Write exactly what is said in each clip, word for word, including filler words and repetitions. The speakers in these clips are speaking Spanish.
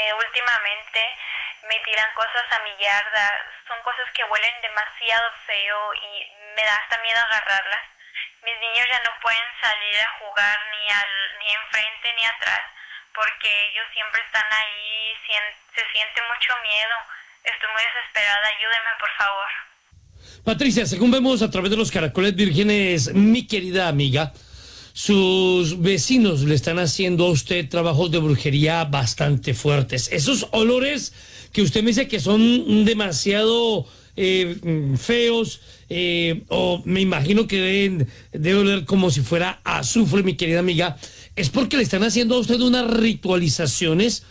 Eh, últimamente me tiran cosas a mi yarda, son cosas que huelen demasiado feo y me da hasta miedo agarrarlas. Mis niños ya no pueden salir a jugar ni al ni enfrente ni atrás porque ellos siempre están ahí, sien, se siente mucho miedo. Estoy muy desesperada, ayúdenme por favor. Patricia, según vemos a través de los caracoles vírgenes, mi querida amiga, sus vecinos le están haciendo a usted trabajos de brujería bastante fuertes. Esos olores que usted me dice que son demasiado eh, feos, eh, o me imagino que deben de oler como si fuera azufre, mi querida amiga, es porque le están haciendo a usted unas ritualizaciones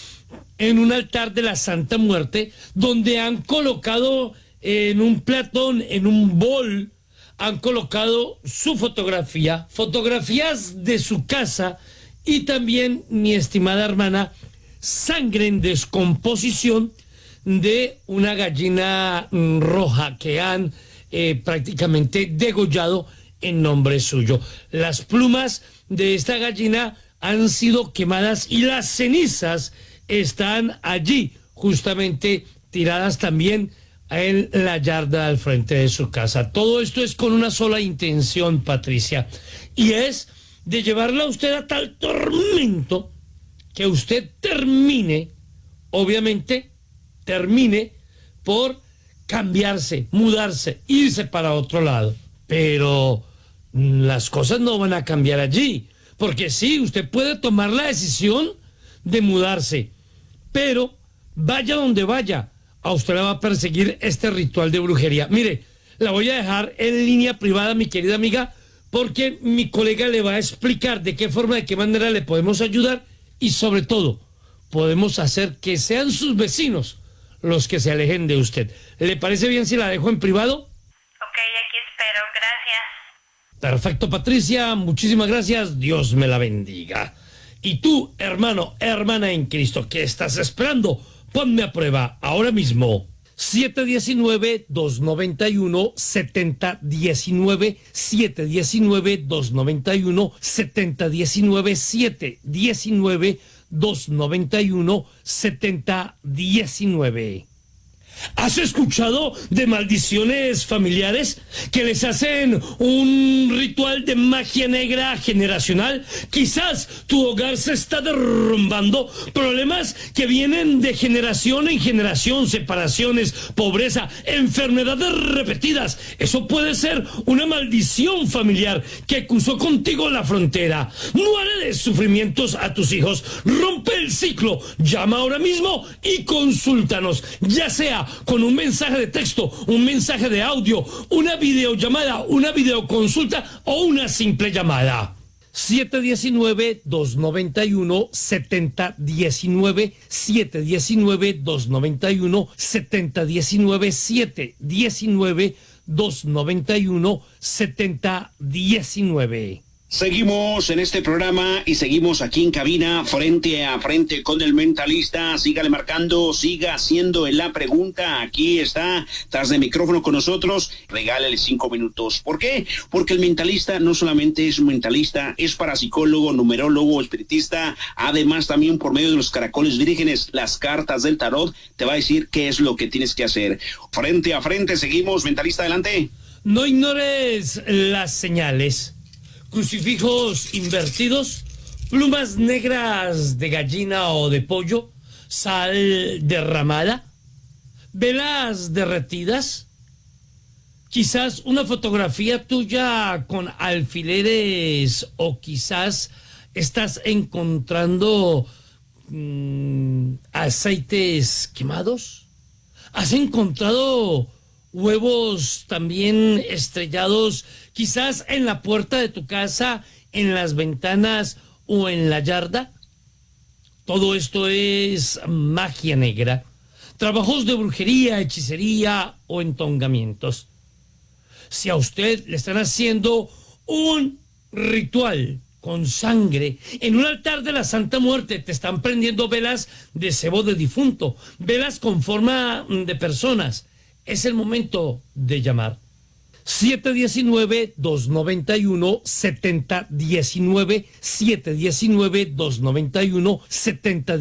en un altar de la Santa Muerte, donde han colocado en un platón, en un bol, han colocado su fotografía, fotografías de su casa y también, mi estimada hermana, sangre en descomposición de una gallina roja que han eh, prácticamente degollado en nombre suyo. Las plumas de esta gallina han sido quemadas y las cenizas están allí, justamente tiradas también en la yarda al frente de su casa. Todo esto es con una sola intención, Patricia, y es de llevarla a usted a tal tormento que usted termine, obviamente, termine por cambiarse, mudarse, irse para otro lado. Pero las cosas no van a cambiar allí, porque sí, usted puede tomar la decisión de mudarse, pero vaya donde vaya, a usted le va a perseguir este ritual de brujería. Mire, la voy a dejar en línea privada, mi querida amiga, porque mi colega le va a explicar de qué forma, de qué manera le podemos ayudar y sobre todo, podemos hacer que sean sus vecinos los que se alejen de usted. ¿Le parece bien si la dejo en privado? Ok, aquí espero, gracias. Perfecto, Patricia, muchísimas gracias, Dios me la bendiga. Y tú, hermano, hermana en Cristo, ¿qué estás esperando? Ponme a prueba ahora mismo. siete uno nueve, dos nueve uno, siete cero uno nueve, siete uno nueve, dos nueve uno, siete uno nueve, siete uno nueve, dos nueve uno, siete uno nueve. ¿Has escuchado de maldiciones familiares que les hacen un ritual de magia negra generacional? Quizás tu hogar se está derrumbando, problemas que vienen de generación en generación, separaciones, pobreza, enfermedades repetidas. Eso puede ser una maldición familiar que cruzó contigo la frontera. No heredes sufrimientos a tus hijos. Rompe el ciclo. Llama ahora mismo y consúltanos, ya sea con un mensaje de texto, un mensaje de audio, una videollamada, una videoconsulta o una simple llamada. siete uno nueve, dos nueve uno, siete cero uno nueve, siete uno nueve, dos nueve uno, siete uno nueve, siete uno nueve, dos nueve uno, siete uno nueve. Seguimos en este programa y seguimos aquí en cabina frente a frente con el mentalista. Sígale marcando, siga haciendo la pregunta. Aquí está tras de micrófono con nosotros. Regálale cinco minutos. ¿Por qué? Porque el mentalista no solamente es mentalista, es parapsicólogo, numerólogo, espiritista. Además también por medio de los caracoles vírgenes, las cartas del tarot, te va a decir qué es lo que tienes que hacer. Frente a frente seguimos. Mentalista, adelante. No ignores las señales. Crucifijos invertidos, plumas negras de gallina o de pollo, sal derramada, velas derretidas, quizás una fotografía tuya con alfileres o quizás estás encontrando mmm, aceites quemados. ¿Has encontrado huevos también estrellados, quizás en la puerta de tu casa, en las ventanas o en la yarda? Todo esto es magia negra, trabajos de brujería, hechicería o entongamientos. Si a usted le están haciendo un ritual con sangre en un altar de la Santa Muerte, te están prendiendo velas de cebo de difunto, velas con forma de personas, es el momento de llamar. siete uno nueve, dos nueve uno, siete cero uno nueve, siete uno nueve, dos nueve uno, siete